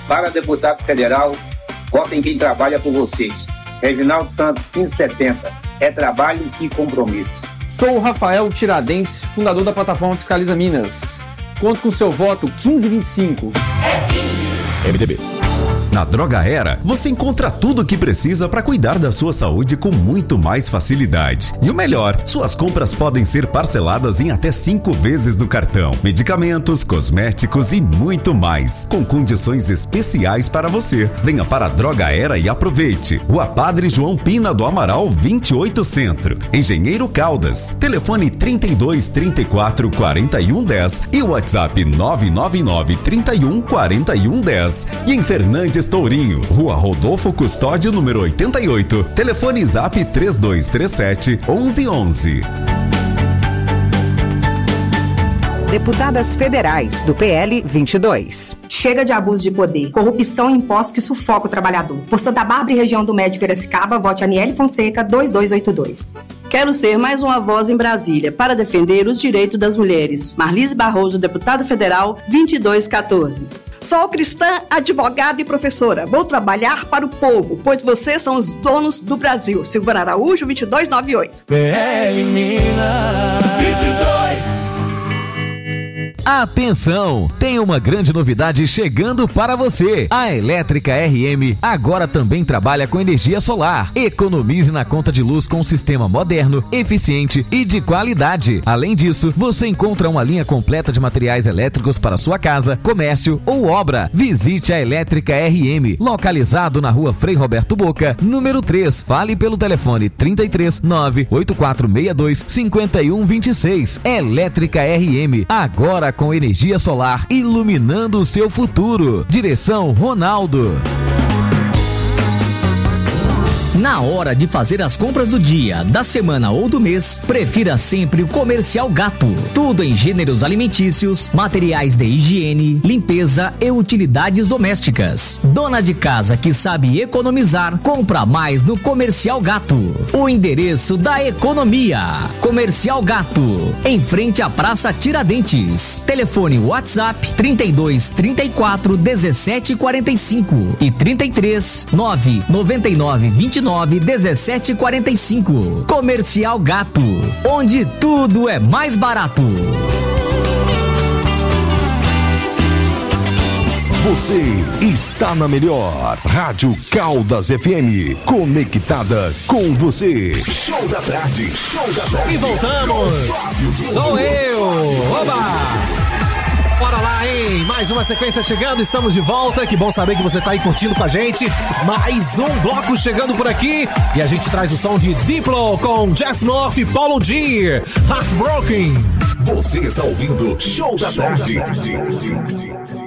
Para deputado federal, votem quem trabalha por vocês. Reginaldo Santos, 1570. É trabalho e compromisso. Sou o Rafael Tiradentes, fundador da plataforma Fiscaliza Minas. Conto com seu voto 1525. MDB. Na Droga Era, você encontra tudo o que precisa para cuidar da sua saúde com muito mais facilidade. E o melhor, suas compras podem ser parceladas em até 5 vezes no cartão. Medicamentos, cosméticos e muito mais, com condições especiais para você. Venha para a Droga Era e aproveite. Rua Padre João Pina do Amaral, 28 Centro. Engenheiro Caldas. Telefone 32 34 41 10 e o WhatsApp 999 31 41 10. E em Fernandes Tourinho, Rua Rodolfo Custódio, número 88. Telefone Zap 3237 1111. Deputadas federais do PL 22. Chega de abuso de poder, corrupção e impostos que sufoca o trabalhador. Por Santa Bárbara e região do Médio Piracicaba, vote Aniele Fonseca 2282. Quero ser mais uma voz em Brasília para defender os direitos das mulheres. Marlise Barroso, deputada federal, 2214. Sou cristã, advogada e professora. Vou trabalhar para o povo, pois vocês são os donos do Brasil. Silvana Araújo, 2298. PL Minas 22. Atenção! Tem uma grande novidade chegando para você. A Elétrica RM agora também trabalha com energia solar. Economize na conta de luz com um sistema moderno, eficiente e de qualidade. Além disso, você encontra uma linha completa de materiais elétricos para sua casa, comércio ou obra. Visite a Elétrica RM, localizado na Rua Frei Roberto Boca, número 3. Fale pelo telefone 33 98462 5126. Elétrica RM, agora com energia solar, iluminando o seu futuro. Direção Ronaldo. Na hora de fazer as compras do dia, da semana ou do mês, prefira sempre o Comercial Gato. Tudo em gêneros alimentícios, materiais de higiene, limpeza e utilidades domésticas. Dona de casa que sabe economizar, compra mais no Comercial Gato. O endereço da economia. Comercial Gato, em frente à Praça Tiradentes. Telefone WhatsApp 32 34 17 45 e 33 9 99 29 1745. Comercial Gato, onde tudo é mais barato. Você está na melhor Rádio Caldas FM, conectada com você. Show da tarde, show da tarde. E voltamos. Sou eu. Oba! Bora lá, hein? Mais uma sequência chegando, estamos de volta. Que bom saber que você tá aí curtindo com a gente. Mais um bloco chegando por aqui. E a gente traz o som de Diplo com Jess North e Paulo G. Heartbroken. Você está ouvindo Show da Tarde.